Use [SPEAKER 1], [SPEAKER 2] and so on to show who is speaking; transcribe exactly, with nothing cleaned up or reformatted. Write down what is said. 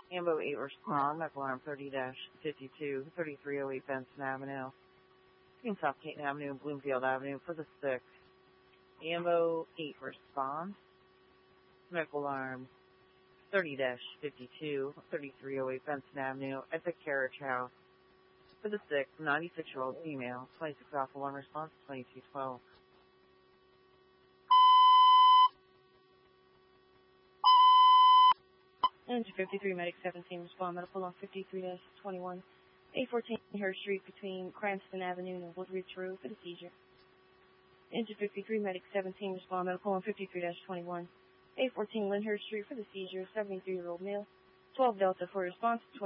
[SPEAKER 1] Ambo eight respond, medical alarm thirty fifty-two, thirty-three oh eight Benson Avenue. Between South Caton Avenue and Bloomfield Avenue for the sixth. Ambo eight respond, medical alarm thirty fifty-two, thirty-three oh eight Benson Avenue at the Carriage House for the sixth, ninety-six-year-old female, twenty-six Alpha one response, twenty-two twelve.
[SPEAKER 2] Engine fifty-three, Medic seventeen, respond, medical on fifty-three twenty-one, eight fourteen Hare Street between Cranston Avenue and Woodridge Road for the seizure. Engine fifty-three, Medic seventeen, respond, medical on fifty-three twenty-one, eight fourteen Lyndhurst Street for the seizure, seventy-three-year-old male, twelve Delta for response,